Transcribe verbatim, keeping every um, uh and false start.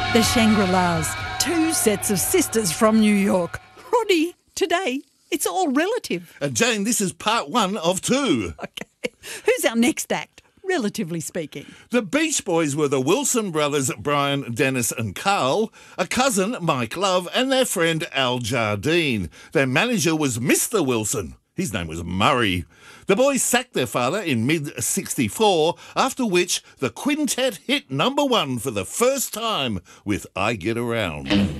The Shangri-Las, two sets of sisters from New York. Roddy, today, it's all relative. Uh, Jane, this is part one of two. Okay. Who's our next act, relatively speaking? The Beach Boys were the Wilson brothers, Brian, Dennis and Carl, a cousin, Mike Love, and their friend Al Jardine. Their manager was Mister Wilson. His name was Murray. The boys sacked their father in mid sixty-four, after which the quintet hit number one for the first time with I Get Around.